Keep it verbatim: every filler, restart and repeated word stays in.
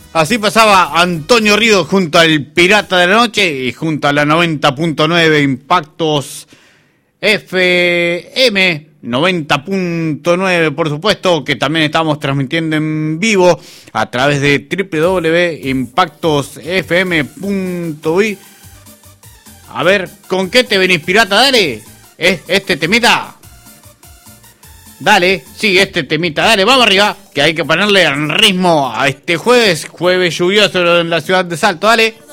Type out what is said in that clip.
Así pasaba Antonio Ríos junto al Pirata de la Noche y junto a la noventa punto nueve Impactos F M. noventa punto nueve, por supuesto, que también estamos transmitiendo en vivo a través de doble u doble u doble u punto impactos f m punto i. A ver, ¿con qué te venís, pirata? Dale, ¿es este temita? Dale, sí, este temita, dale, vamos arriba, que hay que ponerle ritmo a este jueves, jueves lluvioso en la ciudad de Salto, dale.